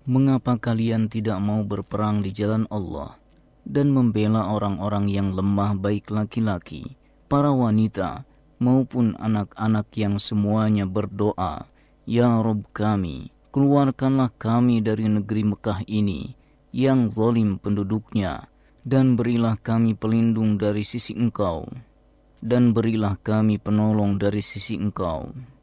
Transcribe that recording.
Mengapa kalian tidak mau berperang di jalan Allah dan membela orang-orang yang lemah, baik laki-laki, para wanita, maupun anak-anak yang semuanya berdoa, Ya Rabb kami, keluarkanlah kami dari negeri Mekah ini yang zalim penduduknya, dan berilah kami pelindung dari sisi Engkau, dan berilah kami penolong dari sisi Engkau.